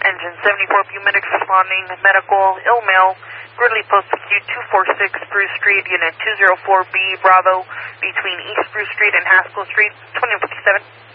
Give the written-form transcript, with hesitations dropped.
Engine 74 Medics responding. Medical, ill male. Gridley Post Acute 246 Bruce Street, Unit 204B Bravo, between East Bruce Street and Haskell Street, 2057.